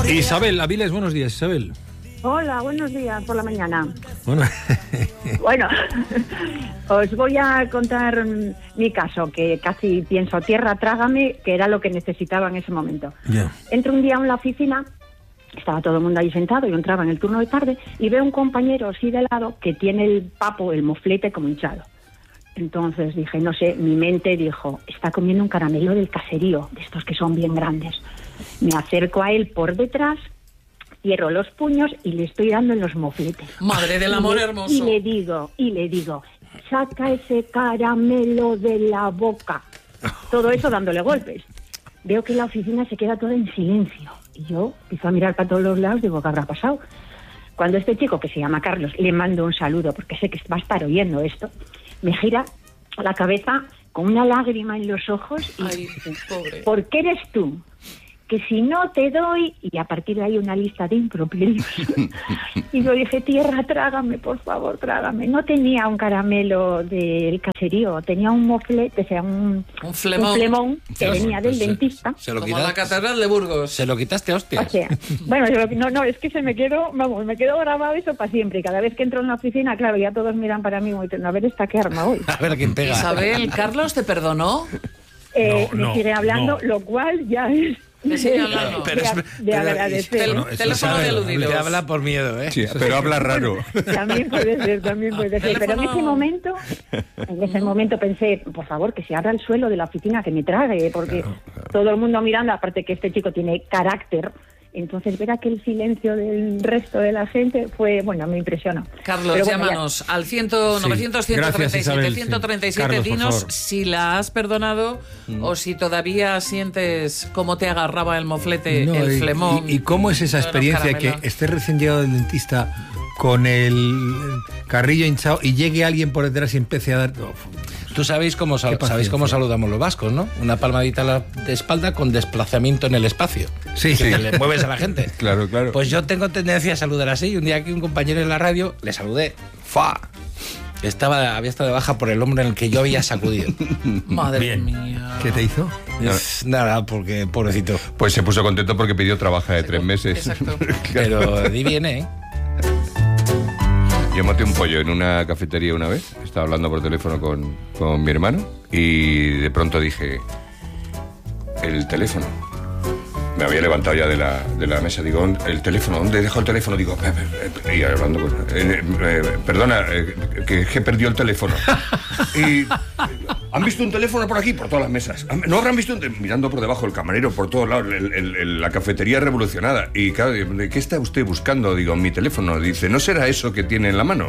Isabel Aviles, buenos días, Isabel. Hola, buenos días por la mañana. Bueno, os voy a contar mi caso, que casi pienso, tierra, trágame, que era lo que necesitaba en ese momento. Yeah. Entro un día en la oficina, estaba todo el mundo ahí sentado, yo entraba en el turno de tarde, y veo un compañero así de lado que tiene el papo, el moflete como hinchado. Entonces dije, no sé, mi mente dijo, está comiendo un caramelo del caserío, de estos que son bien grandes. Me acerco a él por detrás, cierro los puños y le estoy dando en los mofletes. Madre del amor hermoso. Y le digo, saca ese caramelo de la boca. Todo eso dándole golpes. Veo que la oficina se queda toda en silencio. Y yo empiezo a mirar para todos los lados, digo, ¿qué habrá pasado? Cuando este chico, que se llama Carlos, le mando un saludo, porque sé que va a estar oyendo esto, me gira la cabeza con una lágrima en los ojos y ay, pobre. ¿Por qué eres tú? Que si no te doy, y a partir de ahí una lista de improperios. Y yo dije, tierra, trágame, por favor, trágame. No tenía un caramelo del caserío, tenía un moflete, o sea, un flemón que venía del dentista. Se lo como la catedral de Burgos. Se lo quitaste, hostia. O sea, bueno, es que me quedó grabado eso para siempre. Y cada vez que entro en la oficina, claro, ya todos miran para mí, a ver esta qué arma hoy. A ver quién pega. Isabel, ¿Carlos te perdonó? Me sigue hablando, lo cual ya es... Me sigue hablando. De agradecer. Teléfono de aludidos. Te habla por miedo, ¿eh? Sí, pero habla raro. También puede ser. Pero en ese momento pensé, por favor, que se abra el suelo de la oficina, que me trague, porque claro. Todo el mundo mirando, aparte que este chico tiene carácter. Entonces, ver aquel silencio del resto de la gente fue, me impresionó. Carlos, llámanos al 900-137-137. Carlos, dinos si la has perdonado o si todavía sientes cómo te agarraba el moflete, el flemón. ¿Y cómo es esa experiencia que estés recién llegado del dentista con el carrillo hinchado y llegue alguien por detrás y empiece a dar... Tú sabéis cómo saludamos los vascos, ¿no? Una palmadita a la espalda con desplazamiento en el espacio. Sí. Que le mueves a la gente. Claro. Pues yo tengo tendencia a saludar así. Y un día que un compañero en la radio le saludé. ¡Fa! Había estado de baja por el hombro en el que yo había sacudido. Madre mía. ¿Qué te hizo? Nada, porque pobrecito. Pues se puso contento porque pidió trabajo de 3 meses. Exacto. Pero di bien, ¿eh? Yo maté un pollo en una cafetería una vez. Estaba hablando por teléfono con mi hermano y de pronto dije, el teléfono. Me había levantado ya de la mesa. Digo, el teléfono, ¿dónde dejo el teléfono? Digo, y hablando con... perdona, que perdió el teléfono. Y... ¿Han visto un teléfono por aquí? Por todas las mesas. ¿No habrán visto mirando por debajo el camarero, por todos lados, la cafetería revolucionada? Y claro, ¿qué está usted buscando? Digo, mi teléfono. Dice, ¿no será eso que tiene en la mano?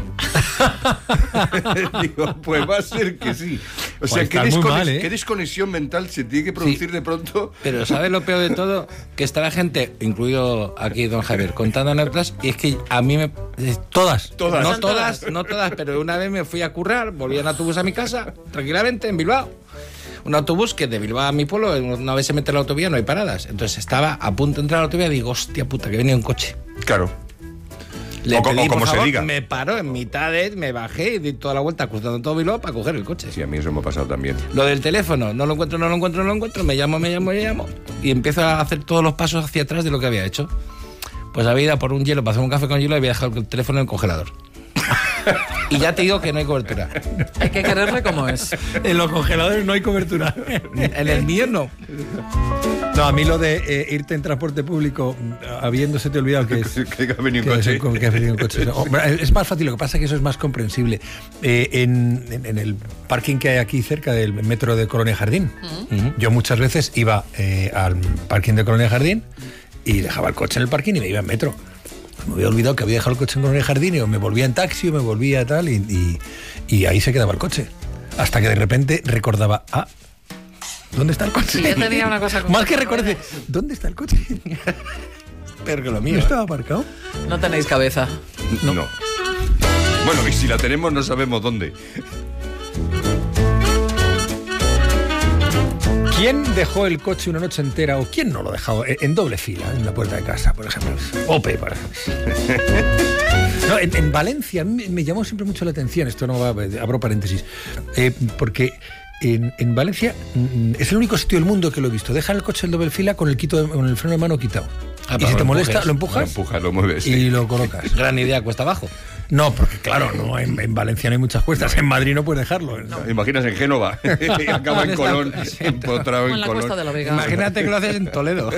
Digo, pues va a ser que sí. O sea, ¿qué desconexión mental se tiene que producir de pronto? Pero ¿sabes lo peor de todo? Que está la gente, incluido aquí don Javier, contando anécdotas, y es que a mí Todas. No todas, pero una vez me fui a currar, volví en autobús a mi casa, tranquilamente, en Bilbao. Un autobús que de Bilbao a mi pueblo, una vez se mete en la autovía no hay paradas. Entonces estaba a punto de entrar a la autovía y digo, hostia puta, que venía un coche. Claro. Le pedí, como por favor, se diga. me paró en mitad me bajé y di toda la vuelta cruzando todo Bilbao para coger el coche. Sí, a mí eso me ha pasado también. Lo del teléfono, no lo encuentro, me llamo, y empiezo a hacer todos los pasos hacia atrás de lo que había hecho. Pues había ido por un hielo para hacer un café con hielo y había dejado el teléfono en el congelador. Y ya te digo que no hay cobertura. Hay que quererle como es. En los congeladores no hay cobertura. En el mío no. No, a mí lo de irte en transporte público habiéndose te olvidado que ha venido un coche. No, es más fácil, lo que pasa es que eso es más comprensible. En el parking que hay aquí cerca del metro de Colonia Jardín, yo muchas veces iba al parking de Colonia Jardín y dejaba el coche en el parking y me iba en metro. Me había olvidado que había dejado el coche en Colonia Jardín y me volvía en taxi o me volvía tal y ahí se quedaba el coche. Hasta que de repente recordaba, ¿dónde está el coche? Yo tenía una cosa más que recordé, ¿dónde está el coche? Pero que lo mío. ¿No estaba aparcado? No tenéis cabeza. No. Bueno, y si la tenemos no sabemos dónde. ¿Quién dejó el coche una noche entera o quién no lo dejó en doble fila en la puerta de casa, por ejemplo? Ope, por ejemplo. No, en Valencia me llamó siempre mucho la atención, esto no va, abro paréntesis, porque en Valencia es el único sitio del mundo que lo he visto. Dejan el coche en doble fila con el freno de mano quitado. Y si te molesta, lo empujas. Lo empujas, lo mueves. Y lo colocas. Gran idea, cuesta abajo. No, porque claro, no, en Valencia no hay muchas cuestas. En Madrid no puedes dejarlo. Imaginas en Génova y acaba en Colón, empotrado O en en la Colón. Cuesta de la Vega. Imagínate que lo haces en Toledo.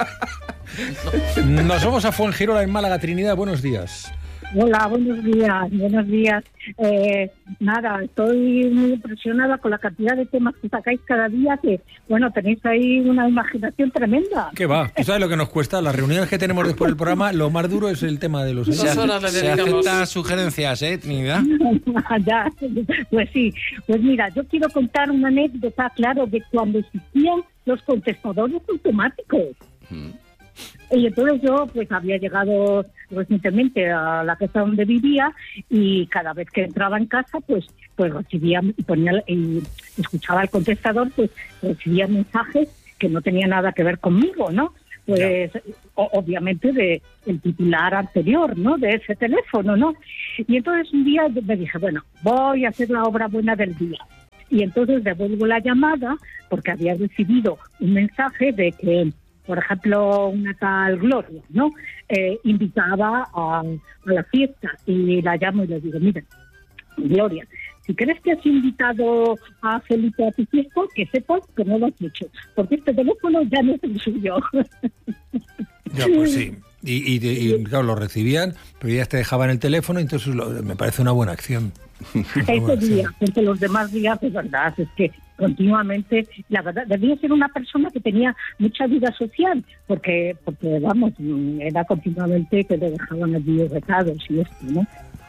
Nos vamos a Fuengirola, en Málaga. Trinidad, buenos días. Hola, buenos días, buenos días. Nada, estoy muy impresionada con la cantidad de temas que sacáis cada día, que, bueno, tenéis ahí una imaginación tremenda. ¿Qué va? ¿Tú sabes lo que nos cuesta? Las reuniones que tenemos después del programa, lo más duro es el tema de los... Dos horas le Se dedicamos. aceptan sugerencias, Trinidad. Ya, pues sí. Pues mira, yo quiero contar una anécdota, claro, de cuando existían los contestadores automáticos. Y entonces yo pues había llegado recientemente a la casa donde vivía y cada vez que entraba en casa pues recibía y ponía y escuchaba el contestador, pues recibía mensajes que no tenían nada que ver conmigo, ¿no? Pues obviamente de el titular anterior, ¿no? De ese teléfono, ¿no? Y entonces un día me dije, bueno, voy a hacer la obra buena del día. Y entonces devuelvo la llamada porque había recibido un mensaje de que, por ejemplo, una tal Gloria, ¿no? Invitaba a la fiesta y la llamo y le digo, mira, Gloria, si crees que has invitado a Felipe a tu fiesta, que sepas que no lo has hecho, porque este teléfono ya no es el suyo. Ya, pues sí. Y claro, lo recibían, pero ya te dejaban el teléfono, entonces me parece una buena acción. Ese día, porque los demás días, es verdad, es que continuamente, la verdad, debía ser una persona que tenía mucha vida social, porque vamos, era continuamente que le dejaban allí recados y esto, ¿no?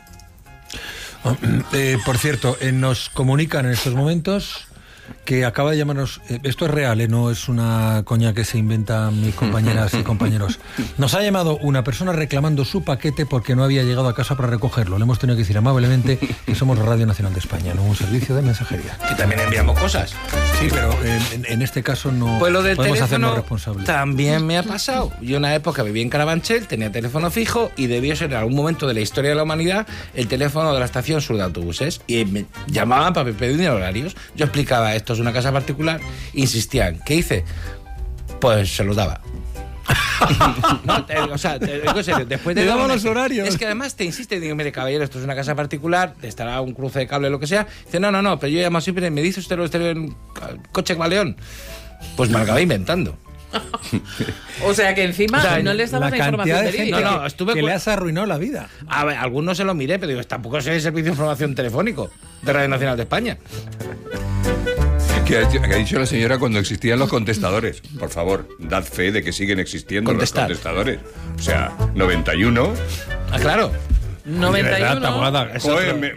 Por cierto, nos comunican en estos momentos que acaba de llamarnos, esto es real, no es una coña que se inventan mis compañeras y compañeros. Nos ha llamado una persona reclamando su paquete porque no había llegado a casa para recogerlo. Le hemos tenido que decir amablemente que somos la Radio Nacional de España, no un servicio de mensajería. Que también enviamos cosas. Sí, pero en este caso no Pues lo del podemos hacernos teléfono responsables. también me ha pasado. Yo en una época vivía en Carabanchel, tenía teléfono fijo y debió ser en algún momento de la historia de la humanidad el teléfono de la estación sur de autobuses. Y me llamaban para pedir horarios. Yo explicaba, esto es una casa particular, insistían. ¿Qué hice? Pues se los daba. No, o sea, te digo en serio, después Te daban los horarios. Es que además te insiste, digo, mire, caballero, esto es una casa particular, estará un cruce de cable o lo que sea. Dice, no, pero yo llamo siempre, me dice usted lo en coche Galeón. Pues me lo acabé inventando. O sea que encima O sea, no les daban la información cantidad de gente verídica. No, estuve que con- le has arruinado la vida. A ver, algunos se lo miré, pero digo, tampoco soy el servicio de información telefónico de Radio Nacional de España. ¿Qué ha dicho la señora cuando existían los contestadores? Por favor, dad fe de que siguen existiendo Contestar. los contestadores. O sea, 91. Ah, claro. 91 Joder,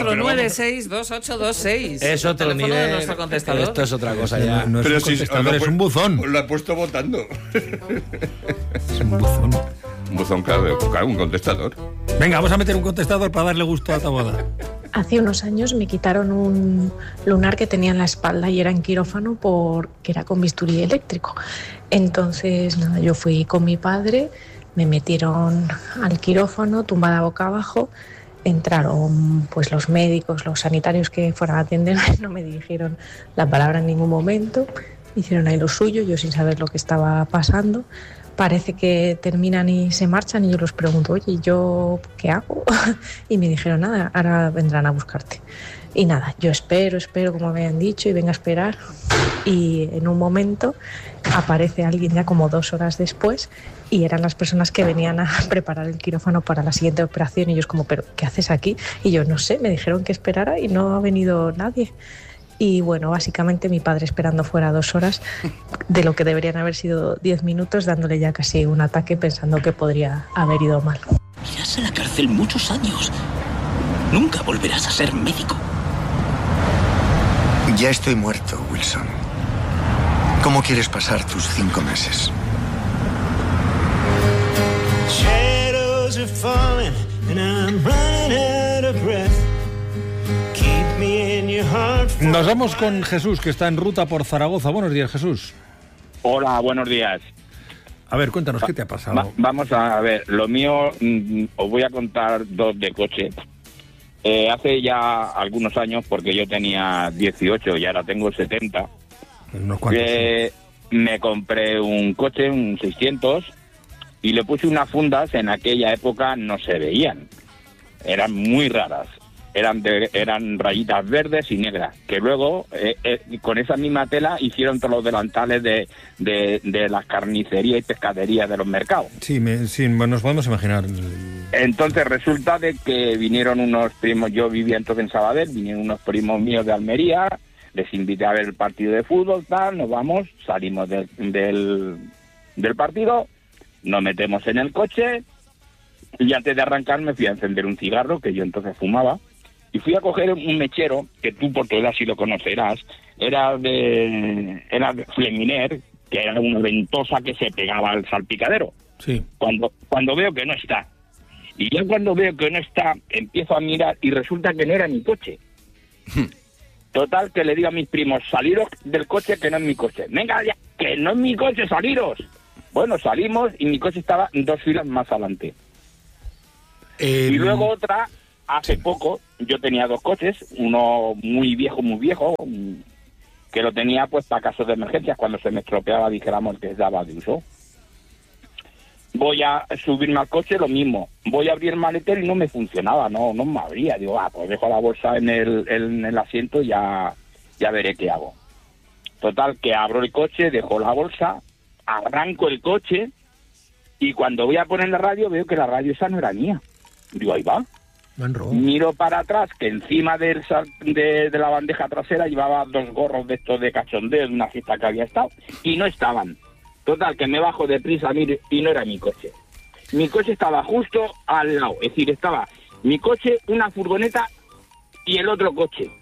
4962826. Es otro El teléfono nivel. de nuestro contestador. Esto es otra cosa ya. No es un contestador, es un buzón. Os lo he puesto votando. Es un buzón. Un buzón, claro, un contestador. Venga, vamos a meter un contestador para darle gusto a Taboada. Hace unos años me quitaron un lunar que tenía en la espalda y era en quirófano porque era con bisturí eléctrico. Entonces, nada, yo fui con mi padre, me metieron al quirófano, tumbada boca abajo. Entraron pues los médicos, los sanitarios que fueran a atenderme, no me dirigieron la palabra en ningún momento. Hicieron ahí lo suyo, yo sin saber lo que estaba pasando. Parece que terminan y se marchan y yo les pregunto, oye, ¿yo qué hago? Y me dijeron, nada, ahora vendrán a buscarte. Y nada, yo espero, como me habían dicho, y venga a esperar. Y en un momento aparece alguien ya como 2 horas después y eran las personas que venían a preparar el quirófano para la siguiente operación. Y ellos como, ¿pero qué haces aquí? Y yo, no sé, me dijeron que esperara y no ha venido nadie. Y bueno, básicamente mi padre esperando fuera 2 horas de lo que deberían haber sido 10 minutos, dándole ya casi un ataque pensando que podría haber ido mal. Irás a la cárcel muchos años. Nunca volverás a ser médico. Ya estoy muerto, Wilson. ¿Cómo quieres pasar tus 5 meses? Shadows are falling and I'm running out of breath. Keep me in your heart. Nos vamos con Jesús, que está en ruta por Zaragoza. Buenos días, Jesús. Hola, buenos días. A ver, cuéntanos, ¿qué te ha pasado? Vamos a ver, lo mío, os voy a contar 2 de coche. Hace ya algunos años, porque yo tenía 18 y ahora tengo 70, Unos cuantos. me compré un coche, un 600, y le puse unas fundas, en aquella época no se veían, eran muy raras, eran rayitas verdes y negras, que luego con esa misma tela hicieron todos los delantales de las carnicerías y pescaderías de los mercados. Sí, nos podemos imaginar. Entonces resulta de que vinieron unos primos, yo vivía entonces en Sabadell, vinieron unos primos míos de Almería, les invité a ver el partido de fútbol, tal, nos vamos, salimos del partido, nos metemos en el coche y antes de arrancar me fui a encender un cigarro, que yo entonces fumaba, y fui a coger un mechero, que tú por tu edad sí lo conocerás, era de Fleminer, que era una ventosa que se pegaba al salpicadero. Sí. Cuando veo que no está, y ya cuando veo que no está, empiezo a mirar y resulta que no era mi coche. Total, que le digo a mis primos, saliros del coche, que no es mi coche. Venga, ya, que no es mi coche, saliros. Bueno, salimos y mi coche estaba 2 filas más adelante. Y luego otra, hace poco, yo tenía 2 coches, uno muy viejo, que lo tenía pues para casos de emergencias, cuando se me estropeaba, dijéramos, que daba de uso. Voy a subirme al coche, lo mismo. Voy a abrir el maletero y no me funcionaba, no me abría. Digo, pues dejo la bolsa en el asiento y ya veré qué hago. Total, que abro el coche, dejo la bolsa, arranco el coche y cuando voy a poner la radio veo que la radio esa no era mía. Digo, ahí va. Miro para atrás, que encima de la bandeja trasera llevaba 2 gorros de estos de cachondeo de una fiesta que había estado y no estaban. Total, que me bajo deprisa, mire, y no era mi coche. Mi coche estaba justo al lado, es decir, estaba mi coche, una furgoneta y el otro coche.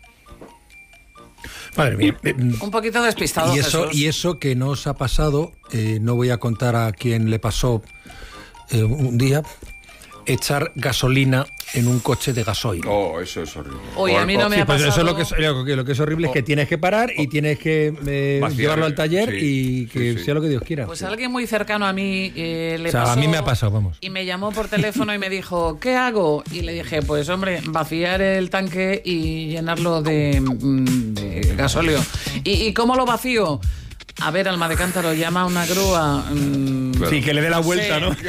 Madre mía. Un poquito despistado, y eso que no os ha pasado, no voy a contar a quién le pasó un día, echar gasolina en un coche de gasoil. Oh, eso es horrible. Oye, a mí no me ha pasado. Eso es lo que es horrible, es que tienes que parar y tienes que llevarlo al taller y que sea lo que Dios quiera. Pues alguien muy cercano a mí le pasó. A mí me ha pasado, vamos. Y me llamó por teléfono y me dijo, ¿qué hago? Y le dije, pues hombre, vaciar el tanque y llenarlo de gasóleo. ¿Y cómo lo vacío? A ver, Alma de Cántaro, llama a una grúa. Claro. Sí, que le dé la vuelta, ¿no?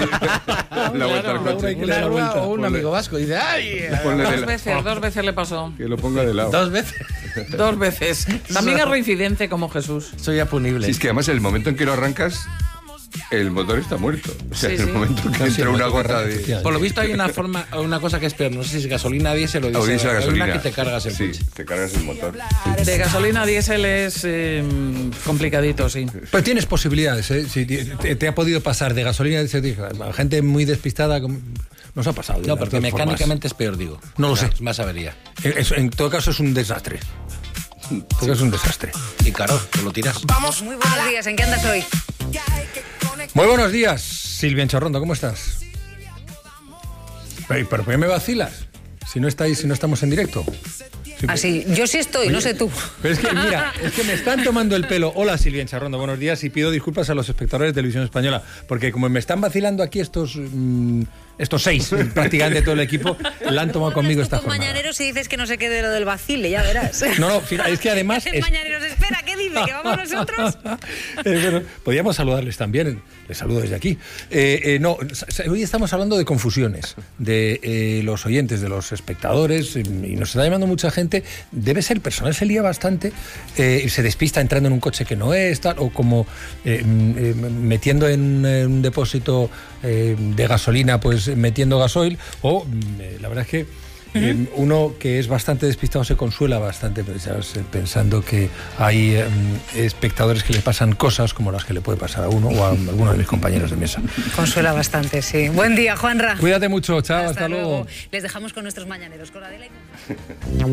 La vuelta al coche. Una grúa o un amigo vasco. Y dice, ¡ay! Dos veces le pasó. Que lo ponga de lado. 2 veces. 2 veces. También es reincidente como Jesús. Soy apunible. Sí, es que además el momento en que lo arrancas, el motor está muerto. O sea, Sí, el sí. momento que entra una gota de... Por lo visto hay una cosa que es peor. No sé si es gasolina, diésel o O diésel, Hay gasolina. una que te cargas el Sí, coche. te cargas el motor. De gasolina diésel es complicadito, sí. Pues tienes posibilidades, ¿eh? Si te ha podido pasar de gasolina, gente muy despistada, nos ha pasado. No, porque mecánicamente es peor, digo. No lo sé. Es más avería. En todo caso es un desastre. Es un desastre. Y claro, te lo tiras. Muy buenos días, ¿en qué andas hoy? Muy buenos días, Silvia Enchorrondo, ¿cómo estás? ¿Pero por qué me vacilas? Si no estamos en directo. Así, yo sí estoy, no sé tú. Pero es que, mira, es que me están tomando el pelo. Hola, Silvia Enchorrondo, buenos días, y pido disculpas a los espectadores de Televisión Española, porque como me están vacilando aquí estos 6, prácticamente todo el equipo, la han tomado conmigo esta jornada. Mañaneros y dices que no se quede lo del vacile, ya verás. No, es que además... Mañaneros, espera, ¿qué dice? ¿Que vamos nosotros? Bueno, podríamos saludarles también, les saludo desde aquí. Hoy estamos hablando de confusiones, de los oyentes, de los espectadores, y nos está llamando mucha gente. Debe ser, el personal se lía bastante, se despista entrando en un coche que no es, tal, o como metiendo en un depósito de gasolina, pues metiendo gasoil, o la verdad es que uno que es bastante despistado se consuela bastante pensando que hay espectadores que les pasan cosas como las que le puede pasar a uno o a alguno de mis compañeros de mesa. Consuela bastante, sí. Buen día, Juanra. Cuídate mucho, chao, hasta luego. Les dejamos con nuestros mañaneros, con Adela y con...